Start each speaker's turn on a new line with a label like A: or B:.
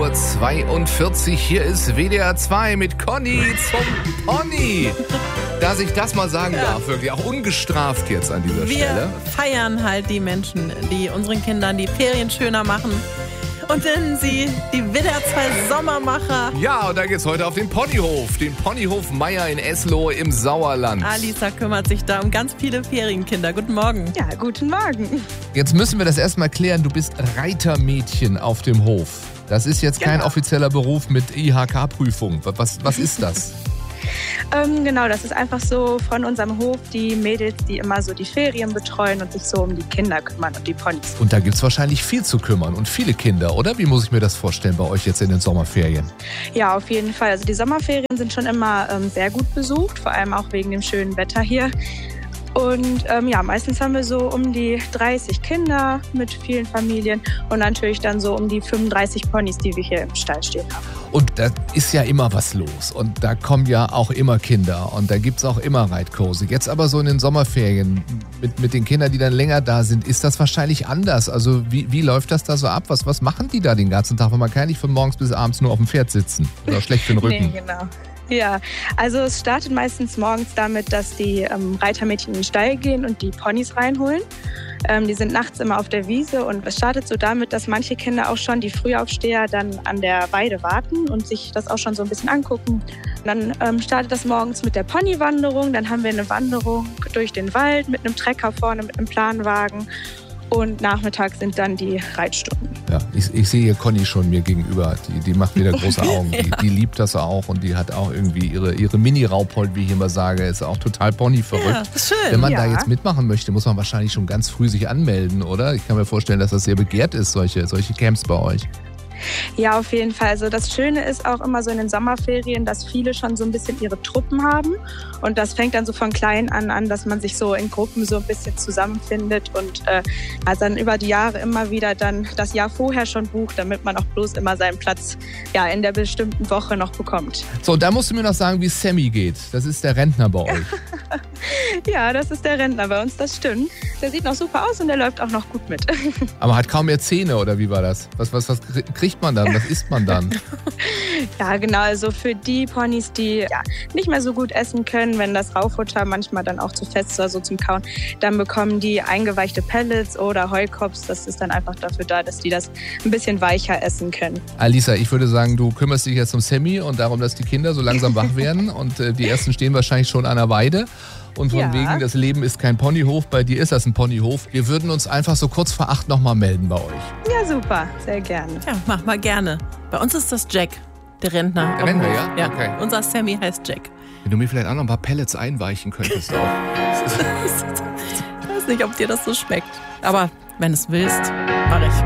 A: 6:42 Uhr. Hier ist WDR 2 mit Conny zum Pony. Dass ich das mal sagen darf, wirklich auch ungestraft jetzt an dieser Stelle.
B: Wir feiern halt die Menschen, die unseren Kindern die Ferien schöner machen. Und nennen sie die WDR 2 Sommermacher.
A: Ja, und da geht's heute auf den Ponyhof. Den Ponyhof Meier in Eslohe im Sauerland.
B: Alisa kümmert sich da um ganz viele Ferienkinder. Guten Morgen.
C: Ja, guten Morgen.
A: Jetzt müssen wir das erstmal klären. Du bist Reitermädchen auf dem Hof. Das ist jetzt kein offizieller Beruf mit IHK-Prüfung. Was ist das?
C: Genau, das ist einfach so von unserem Hof die Mädels, die immer so die Ferien betreuen und sich so um die Kinder kümmern und die Ponys.
A: Und da gibt es wahrscheinlich viel zu kümmern und viele Kinder, oder? Wie muss ich mir das vorstellen bei euch jetzt in den Sommerferien?
C: Ja, auf jeden Fall. Also die Sommerferien sind schon immer sehr gut besucht, vor allem auch wegen dem schönen Wetter hier. Und meistens haben wir so um die 30 Kinder mit vielen Familien und natürlich dann so um die 35 Ponys, die wir hier im Stall stehen haben.
A: Und da ist ja immer was los und da kommen ja auch immer Kinder und da gibt es auch immer Reitkurse. Jetzt aber so in den Sommerferien mit den Kindern, die dann länger da sind, ist das wahrscheinlich anders. Also wie läuft das da so ab? Was machen die da den ganzen Tag? Weil man kann ja nicht von morgens bis abends nur auf dem Pferd sitzen. Das ist schlecht für den Rücken.
C: Nee, genau. Ja, also es startet meistens morgens damit, dass die Reitermädchen in den Stall gehen und die Ponys reinholen. Die sind nachts immer auf der Wiese und es startet so damit, dass manche Kinder auch schon, die Frühaufsteher, dann an der Weide warten und sich das auch schon so ein bisschen angucken. Dann startet das morgens mit der Ponywanderung, dann haben wir eine Wanderung durch den Wald mit einem Trecker vorne, mit einem Planwagen. Und nachmittags sind dann die Reitstunden.
A: Ja, ich sehe hier Conny schon mir gegenüber. Die macht wieder große Augen. Die liebt das auch und die hat auch irgendwie ihre Mini-Rauppold, wie ich immer sage, ist auch total Pony-verrückt.
B: Ja, schön.
A: Wenn man da jetzt mitmachen möchte, muss man wahrscheinlich schon ganz früh sich anmelden, oder? Ich kann mir vorstellen, dass das sehr begehrt ist, solche Camps bei euch.
C: Ja, auf jeden Fall. Also das Schöne ist auch immer so in den Sommerferien, dass viele schon so ein bisschen ihre Truppen haben. Und das fängt dann so von klein an, dass man sich so in Gruppen so ein bisschen zusammenfindet und dann über die Jahre immer wieder dann das Jahr vorher schon bucht, damit man auch bloß immer seinen Platz in der bestimmten Woche noch bekommt.
A: So, da musst du mir noch sagen, wie Sammy geht. Das ist der Rentner bei euch.
C: Ja, das ist der Rentner bei uns, das stimmt. Der sieht noch super aus und der läuft auch noch gut mit.
A: Aber hat kaum mehr Zähne, oder wie war das? Was kriegt man dann? Was isst man dann?
C: Ja, genau. Also für die Ponys, die nicht mehr so gut essen können, wenn das Raufutter manchmal dann auch zu fest ist oder so zum Kauen, dann bekommen die eingeweichte Pellets oder Heukops. Das ist dann einfach dafür da, dass die das ein bisschen weicher essen können.
A: Alisa, ich würde sagen, du kümmerst dich jetzt um Sammy und darum, dass die Kinder so langsam wach werden und die ersten stehen wahrscheinlich schon an der Weide. Und von wegen, das Leben ist kein Ponyhof, bei dir ist das ein Ponyhof. Wir würden uns einfach so kurz vor 8 nochmal melden bei euch.
C: Ja, super, sehr gerne.
B: Ja, mach mal gerne. Bei uns ist das Jack, der Rentner.
A: Der Rentner, ja?
B: Ja,
A: Okay.
B: Unser Sammy heißt Jack.
A: Wenn du mir vielleicht auch noch ein paar Pellets einweichen könntest auch.
B: Ich weiß nicht, ob dir das so schmeckt. Aber wenn du es willst, mach ich.